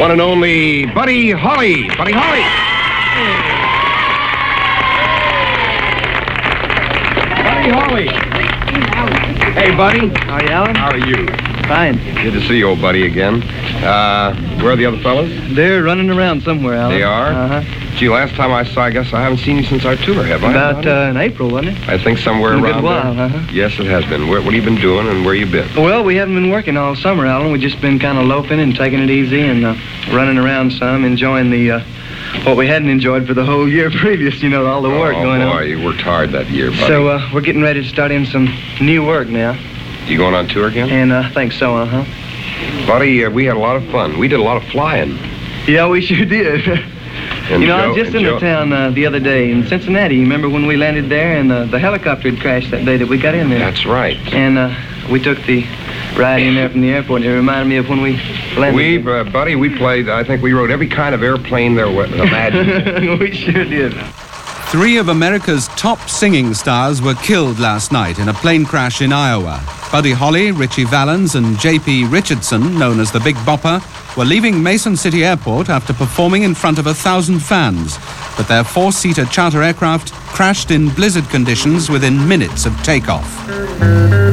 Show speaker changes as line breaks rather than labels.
one and only Buddy Holly. Buddy Holly. Buddy Holly. Hey, Buddy.
How are you, Alan?
How are you?
Fine.
Good to see you, old buddy, again. Where are the other fellas?
They're running around somewhere, Alan.
They are?
Uh-huh.
Gee, last time I saw, I guess I haven't seen you since our tour, have I?
About in April, wasn't it?
I think somewhere
Been a
around
good while,
there.
uh-huh.
Yes, it has been. What have you been doing and where you been?
Well, we haven't been working all summer, Alan. We've just been kind of loafing and taking it easy and running around some, enjoying the what we hadn't enjoyed for the whole year previous, all the work going on.
Oh, boy, you worked hard that year, buddy.
So we're getting ready to start in some new work now.
You going on tour again?
And I think so, uh-huh.
Buddy, we had a lot of fun. We did a lot of flying.
Yeah, we sure did. I was just in the town the other day in Cincinnati. You remember when we landed there and the helicopter had crashed that day that we got in there?
That's right.
And we took the ride in there from the airport, and it reminded me of when we landed.
Buddy, we played, I think we rode every kind of airplane there was imagined.
We sure did.
3 of America's top singing stars were killed last night in a plane crash in Iowa. Buddy Holly, Ritchie Valens and J.P. Richardson, known as the Big Bopper, were leaving Mason City Airport after performing in front of 1,000 fans. But their 4-seater charter aircraft crashed in blizzard conditions within minutes of takeoff.